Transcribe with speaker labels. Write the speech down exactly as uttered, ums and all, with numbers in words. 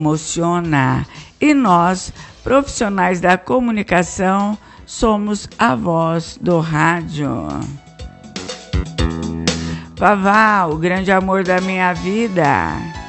Speaker 1: emociona. E nós, profissionais da comunicação, somos a voz do rádio. Vavá, o grande amor da minha vida.